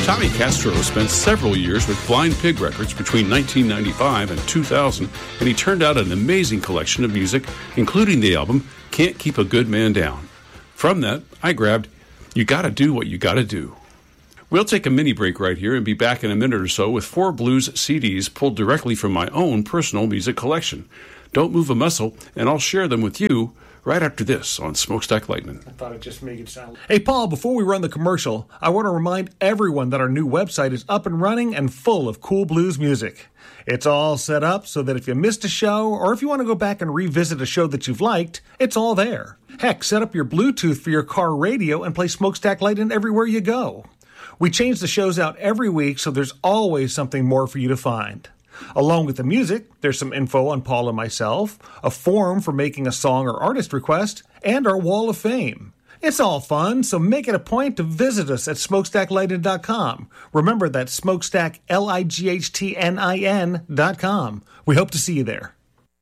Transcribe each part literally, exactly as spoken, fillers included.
Tommy Castro spent several years with Blind Pig Records between nineteen ninety-five and two thousand, and he turned out an amazing collection of music, including the album Can't Keep a Good Man Down. From that, I grabbed You Gotta Do What You Gotta Do. We'll take a mini break right here and be back in a minute or so with four blues C Ds pulled directly from my own personal music collection. Don't move a muscle, and I'll share them with you right after this on Smokestack Lightning. I thought it just made it sound... Hey, Paul, before we run the commercial, I want to remind everyone that our new website is up and running and full of cool blues music. It's all set up so that if you missed a show or if you want to go back and revisit a show that you've liked, it's all there. Heck, set up your Bluetooth for your car radio and play Smokestack Lightning everywhere you go. We change the shows out every week, so there's always something more for you to find. Along with the music, there's some info on Paul and myself, a form for making a song or artist request, and our Wall of Fame. It's all fun, so make it a point to visit us at smokestack lightning dot com. Remember, that's smokestack, L I G H T N I N dot com. We hope to see you there.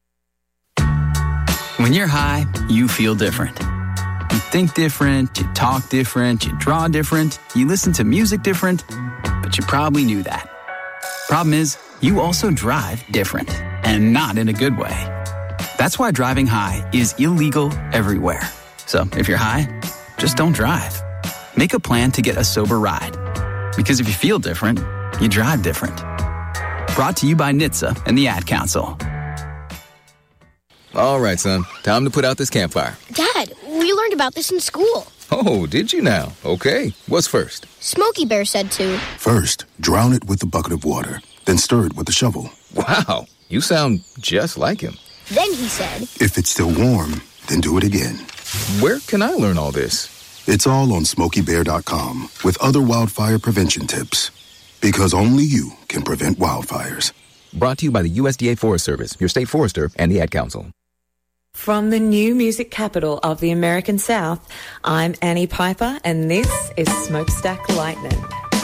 When you're high, you feel different. You think different, you talk different, you draw different, you listen to music different, but you probably knew that. Problem is, you also drive different, and not in a good way. That's why driving high is illegal everywhere. So if you're high, just don't drive. Make a plan to get a sober ride. Because if you feel different, you drive different. Brought to you by N H T S A and the Ad Council. All right, son. Time to put out this campfire. Dad, we learned about this in school. Oh, did you now? Okay. What's first? Smokey Bear said to. First, drown it with a bucket of water. Then stir it with a shovel. Wow. You sound just like him. Then he said. If it's still warm, then do it again. Where can I learn all this? It's all on smokey bear dot com with other wildfire prevention tips. Because only you can prevent wildfires. Brought to you by the U S D A Forest Service, your state forester, and the Ad Council. From the new music capital of the American South, I'm Annie Piper, and this is Smokestack Lightning.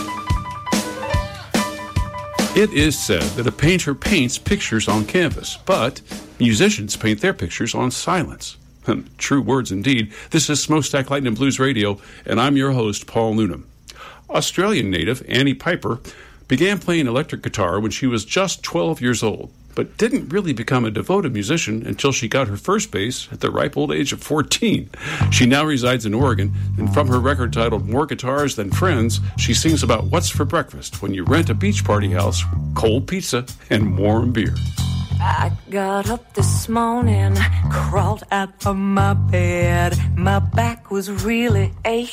It is said that a painter paints pictures on canvas, but musicians paint their pictures on silence. True words indeed. This is Smokestack Lightning Blues Radio, and I'm your host, Paul Noonan. Australian native Annie Piper began playing electric guitar when she was just twelve years old, but didn't really become a devoted musician until she got her first bass at the ripe old age of fourteen. She now resides in Oregon, and from her record titled More Guitars Than Friends, she sings about what's for breakfast when you rent a beach party house, cold pizza, and warm beer. I got up this morning, crawled out of my bed. My back was really aching.